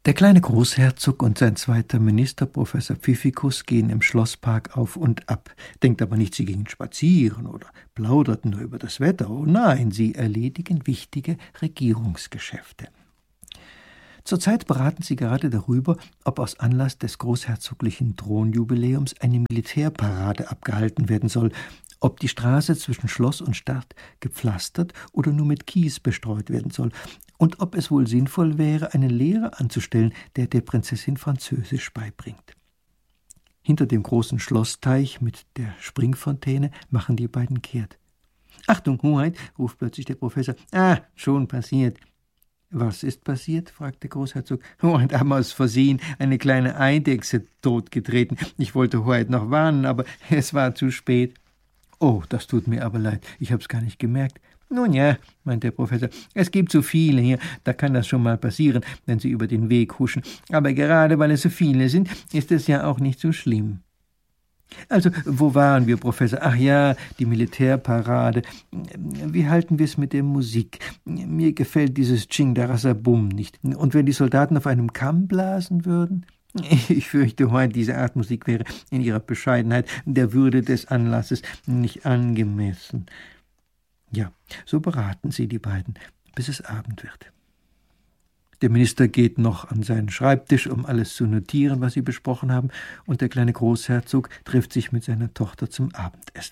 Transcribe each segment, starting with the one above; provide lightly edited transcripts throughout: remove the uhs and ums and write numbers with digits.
Der kleine Großherzog und sein zweiter Minister, Professor Pfiffikus, gehen im Schlosspark auf und ab. Denkt aber nicht, sie gingen spazieren oder plauderten nur über das Wetter. Oh nein, sie erledigen wichtige Regierungsgeschäfte. Zurzeit beraten sie gerade darüber, ob aus Anlass des großherzoglichen Thronjubiläums eine Militärparade abgehalten werden soll, ob die Straße zwischen Schloss und Stadt gepflastert oder nur mit Kies bestreut werden soll und ob es wohl sinnvoll wäre, einen Lehrer anzustellen, der der Prinzessin Französisch beibringt. Hinter dem großen Schlossteich mit der Springfontäne machen die beiden kehrt. »Achtung, Hoheit«, ruft plötzlich der Professor. »Schon passiert.« »Was ist passiert?« fragt der Großherzog. »Hoheit, haben aus Versehen eine kleine Eidechse totgetreten. Ich wollte Hoheit noch warnen, aber es war zu spät.« »Oh, das tut mir aber leid. Ich hab's gar nicht gemerkt.« »Nun ja«, meint der Professor, »es gibt so viele hier, da kann das schon mal passieren, wenn sie über den Weg huschen. Aber gerade weil es so viele sind, ist es ja auch nicht so schlimm.« »Also, wo waren wir, Professor? Ach ja, die Militärparade. Wie halten wir es mit der Musik? Mir gefällt dieses Ching-Darassa-Bum nicht. Und wenn die Soldaten auf einem Kamm blasen würden?« »Ich fürchte, heute diese Art Musik wäre in ihrer Bescheidenheit der Würde des Anlasses nicht angemessen.« Ja, so beraten sie die beiden, bis es Abend wird. Der Minister geht noch an seinen Schreibtisch, um alles zu notieren, was sie besprochen haben, und der kleine Großherzog trifft sich mit seiner Tochter zum Abendessen.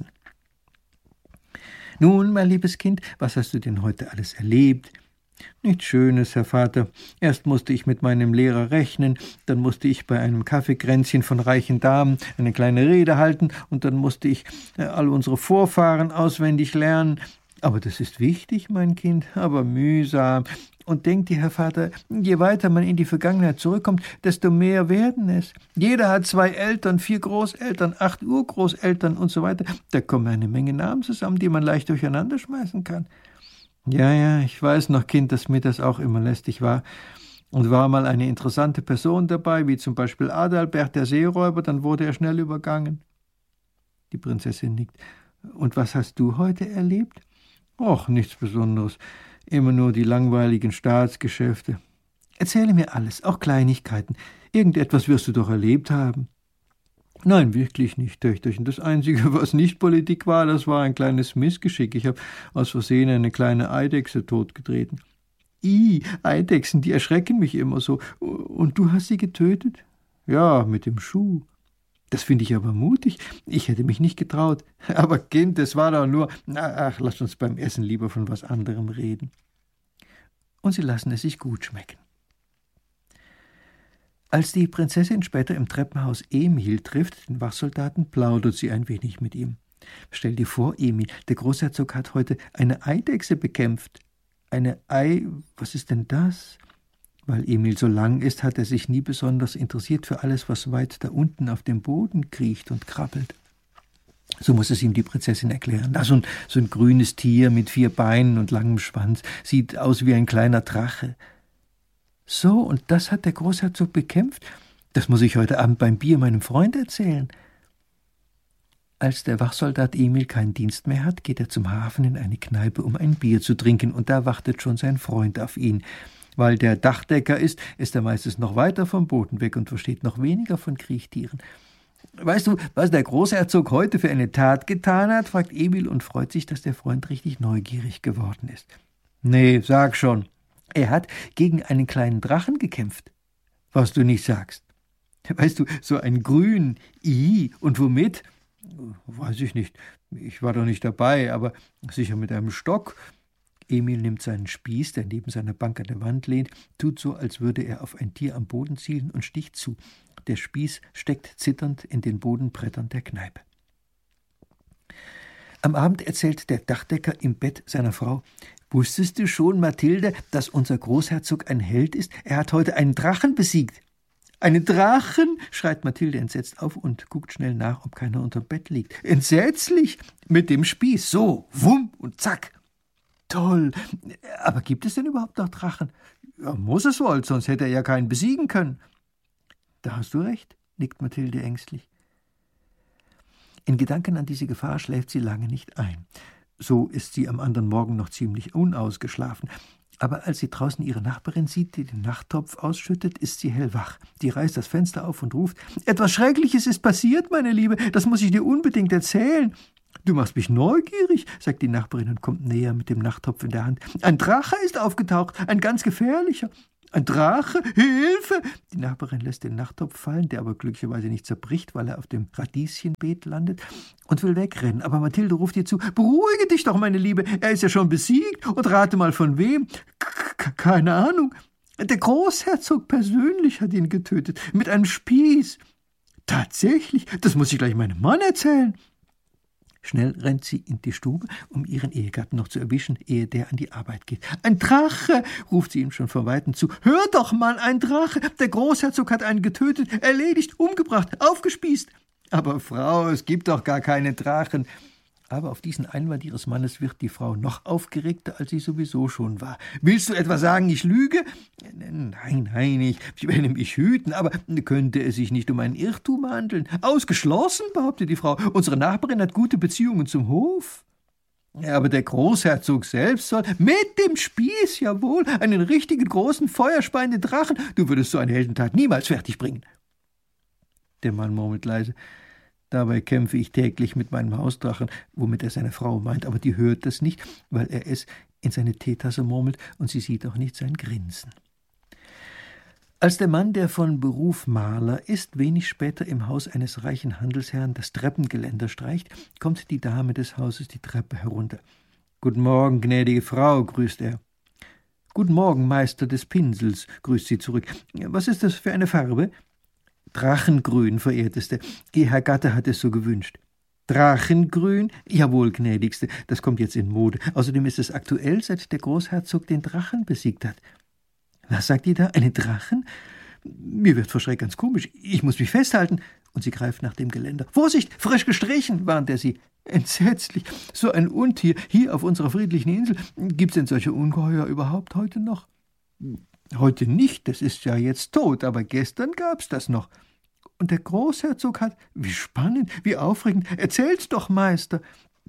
»Nun, mein liebes Kind, was hast du denn heute alles erlebt?« »Nichts Schönes, Herr Vater. Erst musste ich mit meinem Lehrer rechnen, dann musste ich bei einem Kaffeekränzchen von reichen Damen eine kleine Rede halten und dann musste ich all unsere Vorfahren auswendig lernen. Aber das ist wichtig, mein Kind, aber mühsam. Und denkt ihr, Herr Vater, je weiter man in die Vergangenheit zurückkommt, desto mehr werden es. Jeder hat 2 Eltern, 4 Großeltern, 8 Urgroßeltern und so weiter. Da kommen eine Menge Namen zusammen, die man leicht durcheinander schmeißen kann.« »Ja, ich weiß noch, Kind, dass mir das auch immer lästig war. Und war mal eine interessante Person dabei, wie zum Beispiel Adalbert, der Seeräuber, dann wurde er schnell übergangen.« Die Prinzessin nickt. »Und was hast du heute erlebt?« »Och, nichts Besonderes. Immer nur die langweiligen Staatsgeschäfte.« »Erzähle mir alles, auch Kleinigkeiten. Irgendetwas wirst du doch erlebt haben.« »Nein, wirklich nicht, Töchterchen. Das Einzige, was nicht Politik war, das war ein kleines Missgeschick. Ich habe aus Versehen eine kleine Eidechse totgetreten.« Eidechsen, die erschrecken mich immer so. Und du hast sie getötet?« »Ja, mit dem Schuh.« »Das finde ich aber mutig. Ich hätte mich nicht getraut.« »Aber Kind, es war doch nur... Ach, lass uns beim Essen lieber von was anderem reden.« Und sie lassen es sich gut schmecken. Als die Prinzessin später im Treppenhaus Emil trifft, den Wachsoldaten, plaudert sie ein wenig mit ihm. »Stell dir vor, Emil, der Großherzog hat heute eine Eidechse bekämpft.« Was ist denn das?« Weil Emil so lang ist, hat er sich nie besonders interessiert für alles, was weit da unten auf dem Boden kriecht und krabbelt. So muss es ihm die Prinzessin erklären. So ein grünes Tier mit 4 Beinen und langem Schwanz. Sieht aus wie ein kleiner Drache. »So, und das hat der Großherzog bekämpft? Das muss ich heute Abend beim Bier meinem Freund erzählen.« Als der Wachsoldat Emil keinen Dienst mehr hat, geht er zum Hafen in eine Kneipe, um ein Bier zu trinken, und da wartet schon sein Freund auf ihn. Weil der Dachdecker ist er meistens noch weiter vom Boden weg und versteht noch weniger von Kriechtieren. »Weißt du, was der Großherzog heute für eine Tat getan hat?« fragt Emil und freut sich, dass der Freund richtig neugierig geworden ist. »Nee, sag schon.« »Er hat gegen einen kleinen Drachen gekämpft.« »Was du nicht sagst.« »Weißt du, so ein Grün. Und womit?« »Weiß ich nicht. Ich war doch nicht dabei, aber sicher mit einem Stock.« Emil nimmt seinen Spieß, der neben seiner Bank an der Wand lehnt, tut so, als würde er auf ein Tier am Boden zielen und sticht zu. Der Spieß steckt zitternd in den Bodenbrettern der Kneipe. Am Abend erzählt der Dachdecker im Bett seiner Frau: »Wusstest du schon, Mathilde, dass unser Großherzog ein Held ist? Er hat heute einen Drachen besiegt.« »Einen Drachen?« schreit Mathilde entsetzt auf und guckt schnell nach, ob keiner unterm Bett liegt. »Entsetzlich! Mit dem Spieß, so, wumm und zack!« »Toll! Aber gibt es denn überhaupt noch Drachen?« »Ja, muss es wohl, sonst hätte er ja keinen besiegen können.« »Da hast du recht«, nickt Mathilde ängstlich. In Gedanken an diese Gefahr schläft sie lange nicht ein. So ist sie am anderen Morgen noch ziemlich unausgeschlafen. Aber als sie draußen ihre Nachbarin sieht, die den Nachttopf ausschüttet, ist sie hellwach. Die reißt das Fenster auf und ruft: »Etwas Schreckliches ist passiert, meine Liebe, das muss ich dir unbedingt erzählen.« »Du machst mich neugierig«, sagt die Nachbarin und kommt näher mit dem Nachttopf in der Hand. »Ein Drache ist aufgetaucht, ein ganz gefährlicher.« »Ein Drache? Hilfe!« Die Nachbarin lässt den Nachttopf fallen, der aber glücklicherweise nicht zerbricht, weil er auf dem Radieschenbeet landet, und will wegrennen. Aber Mathilde ruft ihr zu: »Beruhige dich doch, meine Liebe, er ist ja schon besiegt, und rate mal von wem.« »Keine Ahnung. Der Großherzog persönlich hat ihn getötet, mit einem Spieß.« »Tatsächlich? Das muss ich gleich meinem Mann erzählen.« Schnell rennt sie in die Stube, um ihren Ehegatten noch zu erwischen, ehe der an die Arbeit geht. »Ein Drache«, ruft sie ihm schon von Weitem zu. »Hör doch mal, ein Drache! Der Großherzog hat einen getötet, erledigt, umgebracht, aufgespießt.« »Aber Frau, es gibt doch gar keine Drachen.« Aber auf diesen Einwand ihres Mannes wird die Frau noch aufgeregter, als sie sowieso schon war. »Willst du etwa sagen, ich lüge?« Nein, ich werde mich hüten, aber könnte es sich nicht um einen Irrtum handeln? »Ausgeschlossen«, behauptet die Frau. »Unsere Nachbarin hat gute Beziehungen zum Hof.« »Aber der Großherzog selbst soll mit dem Spieß, jawohl, einen richtigen großen, feuerspeienden Drachen. Du würdest so eine Heldentat niemals fertigbringen.« Der Mann murmelt leise: »Dabei kämpfe ich täglich mit meinem Hausdrachen«, womit er seine Frau meint, aber die hört das nicht, weil er es in seine Teetasse murmelt, und sie sieht auch nicht sein Grinsen. Als der Mann, der von Beruf Maler ist, wenig später im Haus eines reichen Handelsherrn das Treppengeländer streicht, kommt die Dame des Hauses die Treppe herunter. »Guten Morgen, gnädige Frau«, grüßt er. »Guten Morgen, Meister des Pinsels«, grüßt sie zurück. »Was ist das für eine Farbe?« »Drachengrün, verehrteste. Ihr Herr Gatte hat es so gewünscht.« »Drachengrün? Jawohl, gnädigste. Das kommt jetzt in Mode. Außerdem ist es aktuell, seit der Großherzog den Drachen besiegt hat.« »Was sagt ihr da? Einen Drachen? Mir wird vor Schreck ganz komisch. Ich muss mich festhalten.« Und sie greift nach dem Geländer. »Vorsicht, frisch gestrichen«, warnt er sie. »Entsetzlich. So ein Untier hier auf unserer friedlichen Insel. Gibt's denn solche Ungeheuer überhaupt heute noch?« »Heute nicht, das ist ja jetzt tot, aber gestern gab's das noch. Und der Großherzog hat... Wie spannend, wie aufregend. Erzähl's doch, Meister.«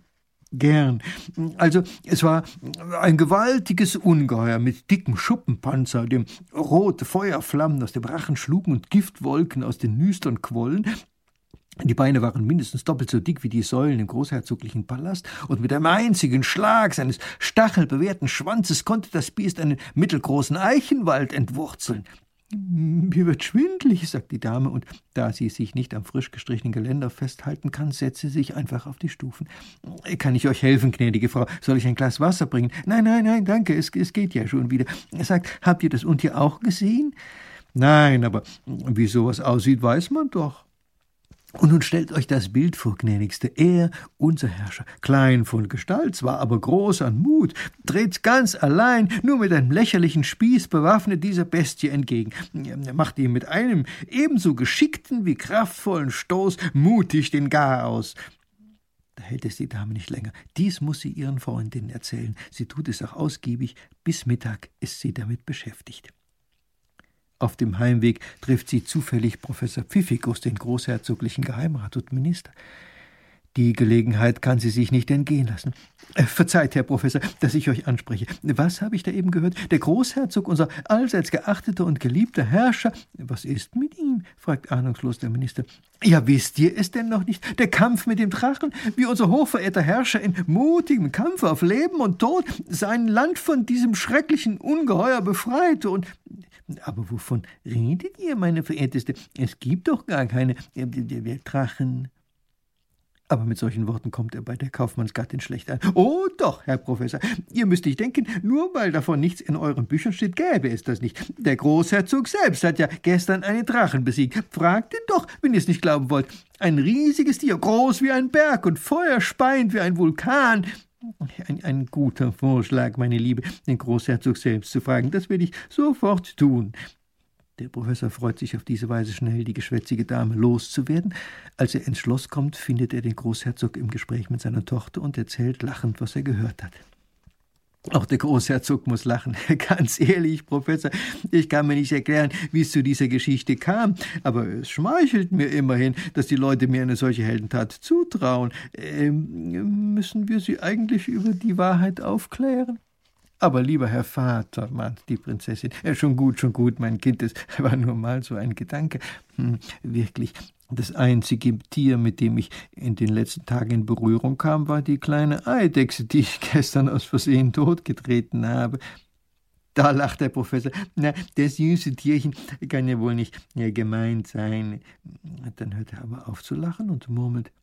»Gern. Also, es war ein gewaltiges Ungeheuer mit dickem Schuppenpanzer, dem rote Feuerflammen aus dem Rachen schlugen und Giftwolken aus den Nüstern quollen. Die Beine waren mindestens doppelt so dick wie die Säulen im großherzoglichen Palast, und mit einem einzigen Schlag seines stachelbewehrten Schwanzes konnte das Biest einen mittelgroßen Eichenwald entwurzeln.« »Mir wird schwindlig«, sagt die Dame, und da sie sich nicht am frisch gestrichenen Geländer festhalten kann, setzt sie sich einfach auf die Stufen. »Kann ich euch helfen, gnädige Frau? Soll ich ein Glas Wasser bringen?« Nein, danke, es geht ja schon wieder.« Er sagt: »Habt ihr das Untier auch gesehen?« »Nein, aber wie sowas aussieht, weiß man doch.« Und nun stellt euch das Bild vor, gnädigste. Er, unser Herrscher, klein von Gestalt zwar, aber groß an Mut, tritt ganz allein, nur mit einem lächerlichen Spieß bewaffnet dieser Bestie entgegen. Er macht ihm mit einem ebenso geschickten wie kraftvollen Stoß mutig den Garaus. Da hält es die Dame nicht länger. Dies muss sie ihren Freundinnen erzählen. Sie tut es auch ausgiebig. Bis Mittag ist sie damit beschäftigt. Auf dem Heimweg trifft sie zufällig Professor Pfiffikus, den großherzoglichen Geheimrat und Minister. Die Gelegenheit kann sie sich nicht entgehen lassen. »Verzeiht, Herr Professor, dass ich euch anspreche. Was habe ich da eben gehört? Der Großherzog, unser allseits geachteter und geliebter Herrscher.« »Was ist mit ihm?« fragt ahnungslos der Minister. »Ja, wisst ihr es denn noch nicht? Der Kampf mit dem Drachen, wie unser hochverehrter Herrscher in mutigem Kampf auf Leben und Tod sein Land von diesem schrecklichen Ungeheuer befreite und...« »Aber wovon redet ihr, meine Verehrteste? Es gibt doch gar keine Drachen.« Aber mit solchen Worten kommt er bei der Kaufmannsgattin schlecht an. »Oh doch, Herr Professor, ihr müsst nicht denken, nur weil davon nichts in euren Büchern steht, gäbe es das nicht. Der Großherzog selbst hat ja gestern einen Drachen besiegt. Fragt ihn doch, wenn ihr es nicht glauben wollt. Ein riesiges Tier, groß wie ein Berg und feuerspeiend wie ein Vulkan.« Ein guter Vorschlag, meine Liebe, den Großherzog selbst zu fragen. Das werde ich sofort tun.« Der Professor freut sich auf diese Weise schnell, die geschwätzige Dame loszuwerden. Als er ins Schloss kommt, findet er den Großherzog im Gespräch mit seiner Tochter und erzählt lachend, was er gehört hat. Auch der Großherzog muss lachen. »Ganz ehrlich, Professor, ich kann mir nicht erklären, wie es zu dieser Geschichte kam, aber es schmeichelt mir immerhin, dass die Leute mir eine solche Heldentat zutrauen. Müssen wir sie eigentlich über die Wahrheit aufklären?« Aber lieber Herr Vater, mahnt die Prinzessin, schon gut, mein Kind, es war nur mal so ein Gedanke. Wirklich, das einzige Tier, mit dem ich in den letzten Tagen in Berührung kam, war die kleine Eidechse, die ich gestern aus Versehen totgetreten habe. Da lacht der Professor. Na, das süße Tierchen kann ja wohl nicht gemeint sein. Dann hört er aber auf zu lachen und murmelt: